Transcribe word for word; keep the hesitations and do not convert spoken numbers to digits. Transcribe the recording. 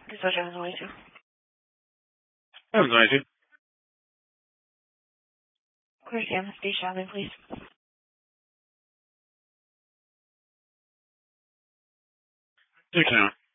This is what Jones way to. Jones way to. Clear Sam, speech shopping, please. Two count.